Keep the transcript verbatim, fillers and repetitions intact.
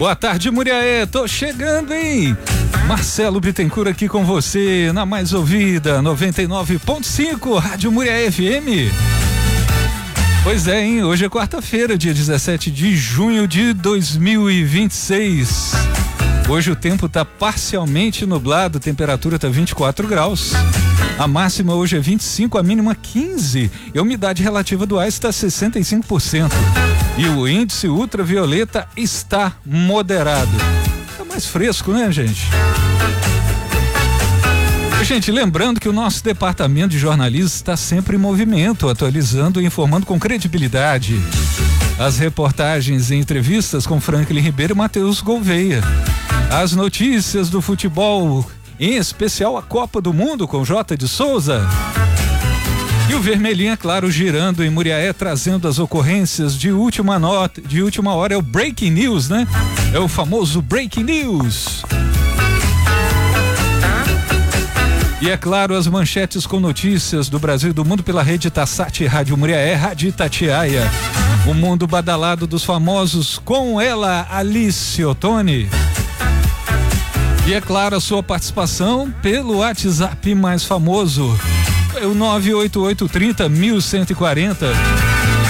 Boa tarde, Muriaé, tô chegando, hein? Marcelo Bittencourt aqui com você na mais ouvida, noventa e nove ponto cinco, Rádio Muriaé F M. Pois é, hein? Hoje é quarta-feira, dia dezessete de junho de dois mil e vinte e seis. Hoje o tempo tá parcialmente nublado, a temperatura tá vinte e quatro graus. A máxima hoje é vinte e cinco, a mínima quinze. E a umidade relativa do ar está sessenta e cinco por cento. E o índice ultravioleta está moderado. Tá mais fresco, né, gente? Gente, lembrando que o nosso departamento de jornalismo está sempre em movimento, atualizando e informando com credibilidade. As reportagens e entrevistas com Franklin Ribeiro e Matheus Gouveia. As notícias do futebol, em especial a Copa do Mundo com J de Souza. E o Vermelhinho, é claro, girando em Muriaé, trazendo as ocorrências de última nota, de última hora. É o Breaking News, né? É o famoso Breaking News. E é claro, as manchetes com notícias do Brasil e do mundo pela rede Tassat, Rádio Muriaé, Rádio Itatiaia. O mundo badalado dos famosos com ela, Alice Ottoni. E é claro, a sua participação pelo WhatsApp mais famoso, é o nove oito oito, trinta, mil cento e quarenta.